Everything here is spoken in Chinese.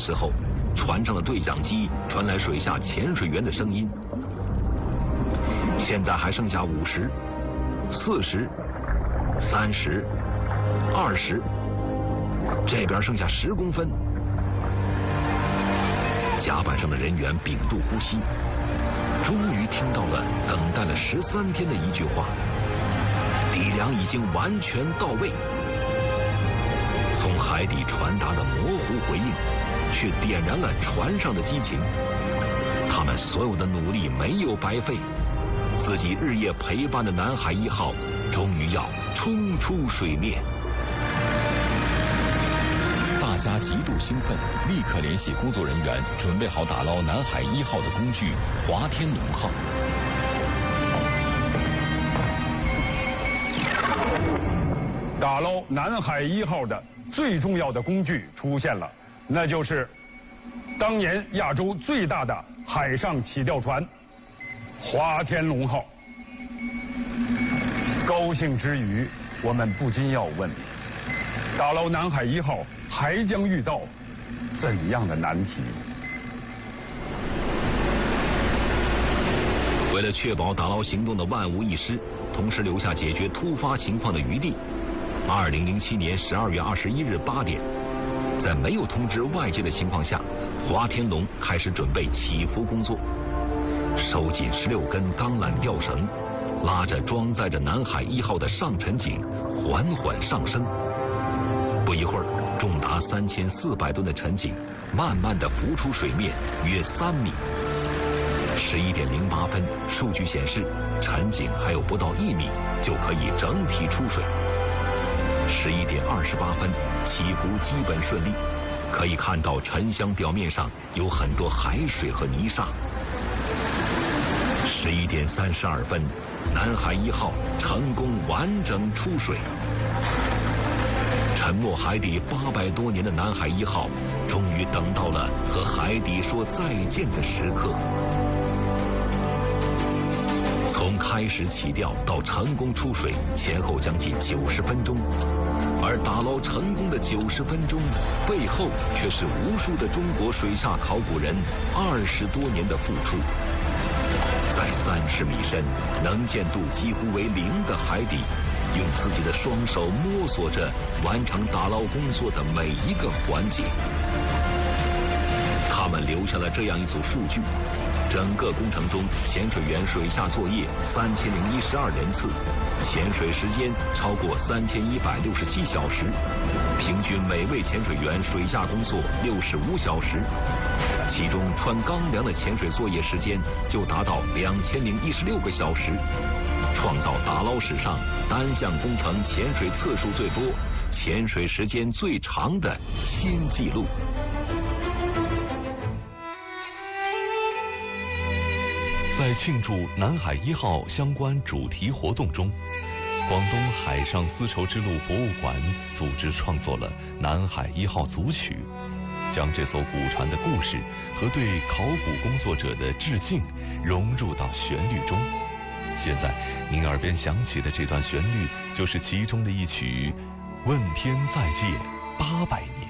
时候，船上的对讲机传来水下潜水员的声音。现在还剩下50、40、30、20，这边剩下10公分。甲板上的人员屏住呼吸，终于听到了等待了13天的一句话：底梁已经完全到位。从海底传达的模糊回应，却点燃了船上的激情。他们所有的努力没有白费，自己日夜陪伴的南海1号终于要冲出水面。大家极度兴奋，立刻联系工作人员，准备好打捞南海1号的工具华天龙号。 打捞南海1号的最重要的工具出现了，那就是当年亚洲最大的海上起吊船华天龙号。高兴之余，我们不禁要问：打捞南海1号还将遇到怎样的难题？ 为了确保打捞行动的万无一失，同时留下解决突发情况的余地，2007年12月21日8点，在没有通知外界的情况下，华天龙开始准备起伏工作，收紧16根钢缆吊绳，拉着装载着南海1号的上沉井缓缓上升。不一会儿，重达3400吨的沉井慢慢地浮出水面约3米。11点08分，数据显示沉井还有不到1米就可以整体出水。11点28分，起伏基本顺利，可以看到沉箱表面上有很多海水和泥沙。11点32分，南海1号成功完整出水。沉没海底800多年的南海1号，终于等到了和海底说再见的时刻。从开始起吊到成功出水，前后将近90分钟，而打捞成功的90分钟，背后却是无数的中国水下考古人20多年的付出。在30米深、能见度几乎为0的海底，用自己的双手摸索着完成打捞工作的每一个环节。他们留下了这样一组数据：整个工程中，潜水员水下作业3012人次，潜水时间超过3167小时，平均每位潜水员水下工作65小时，其中穿钢梁的潜水作业时间就达到2016个小时，创造打捞史上单项工程潜水次数最多、潜水时间最长的新纪录。 在庆祝南海1号相关主题活动中，广东海上丝绸之路博物馆组织创作了南海1号组曲，将这艘古船的故事和对考古工作者的致敬融入到旋律中。现在您耳边响起的这段旋律，就是其中的一曲《问天再借800年》。